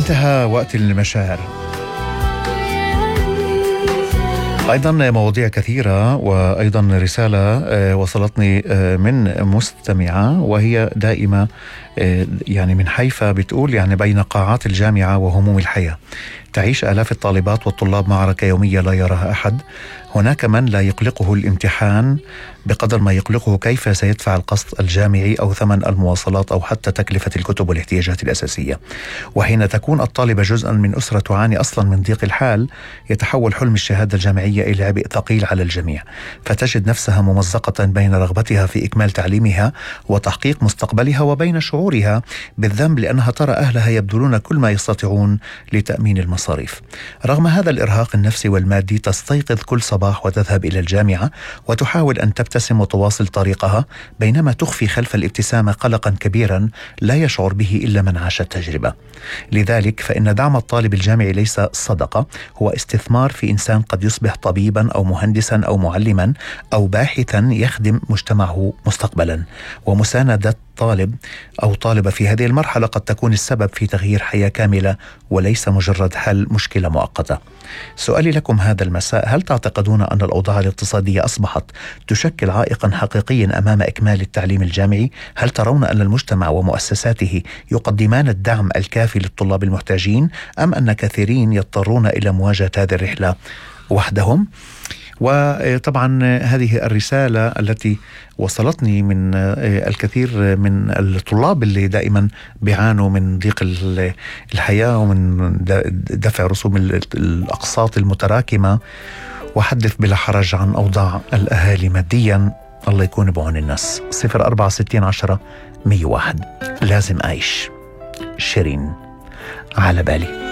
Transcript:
انتهى وقت المشاعر. أيضا مواضيع كثيرة، وأيضا رسالة وصلتني من مستمعة وهي دائمة يعني من حيفا، بتقول يعني بين قاعات الجامعة وهموم الحياة تعيش آلاف الطالبات والطلاب معركة يومية لا يراها أحد. هناك من لا يقلقه الامتحان بقدر ما يقلقه كيف سيدفع القسط الجامعي أو ثمن المواصلات أو حتى تكلفة الكتب والاحتياجات الأساسية. وحين تكون الطالبة جزءا من أسرة تعاني أصلا من ضيق الحال، يتحول حلم الشهادة الجامعية إلى عبء ثقيل على الجميع، فتجد نفسها ممزقة بين رغبتها في إكمال تعليمها وتحقيق مستقبلها وبين شعورها بالذنب لأنها ترى أهلها يبذلون كل ما يستطيعون لتأمين المصاريف. رغم هذا الإرهاق النفسي والمادي تستيقظ كل صباح وتذهب إلى الجامعة وتحاول أن تبتسم وتواصل طريقها، بينما تخفي خلف الابتسامة قلقا كبيرا لا يشعر به إلا من عاش التجربة. لذلك فإن دعم الطالب الجامعي ليس صدقة، هو استثمار في إنسان قد يصبح طبيبا أو مهندسا أو معلما أو باحثا يخدم مجتمعه مستقبلا. ومساندة طالب أو طالبة في هذه المرحلة قد تكون السبب في تغيير حياة كاملة وليس مجرد حل مشكلة مؤقتة. سؤالي لكم هذا المساء: هل تعتقدون أن الأوضاع الاقتصادية أصبحت تشكل عائقا حقيقيا أمام إكمال التعليم الجامعي؟ هل ترون أن المجتمع ومؤسساته يقدمان الدعم الكافي للطلاب المحتاجين، أم أن كثيرين يضطرون إلى مواجهة هذه الرحلة وحدهم؟ وطبعا هذه الرسالة التي وصلتني من الكثير من الطلاب اللي دائما بيعانوا من ضيق الحياة ومن دفع رسوم الأقساط المتراكمة، وحدث بلا حرج عن أوضاع الأهالي ماديا. الله يكون بعون الناس. 046010 101. لازم أعيش. شيرين على بالي.